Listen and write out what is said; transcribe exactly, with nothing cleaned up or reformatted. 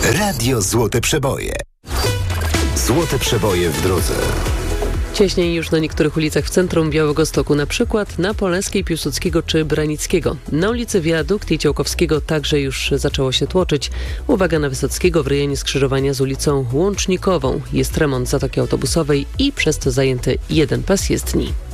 Radio Złote Przeboje. Złote Przeboje w drodze. Cieśniej już na niektórych ulicach w centrum Białegostoku, na przykład na Poleskiej, Piłsudskiego czy Branickiego. Na ulicy Wiadukt i Ciołkowskiego także już zaczęło się tłoczyć. Uwaga na Wysockiego w rejonie skrzyżowania z ulicą Łącznikową. Jest remont zatoki autobusowej i przez to zajęty jeden pas jezdni.